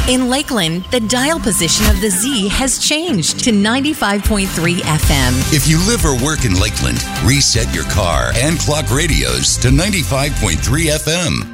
In Lakeland, the dial position of the Z has changed to 95.3 FM. If you live or work in Lakeland, reset your car and clock radios to 95.3 FM.